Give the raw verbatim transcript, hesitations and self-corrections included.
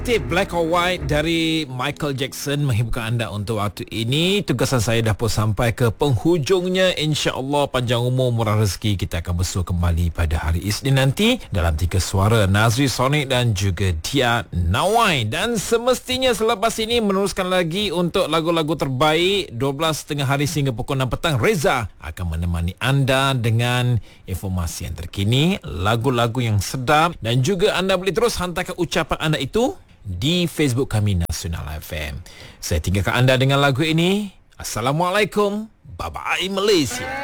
Tip Black or White dari Michael Jackson menghiburkan anda untuk waktu ini. Tugasan saya dah pun sampai ke penghujungnya. InsyaAllah panjang umur murah rezeki. Kita akan bersua kembali pada hari Isnin nanti dalam tiga suara Nazri Sonic dan juga Dia Nawai. Dan semestinya selepas ini meneruskan lagi untuk lagu-lagu terbaik dua belas tengah hari sehingga pukul enam petang. Reza akan menemani anda dengan informasi yang terkini, lagu-lagu yang sedap, dan juga anda boleh terus hantarkan ucapan anda itu di Facebook kami Nasional F M. Saya tinggalkan anda dengan lagu ini. Assalamualaikum. Bye-bye Malaysia.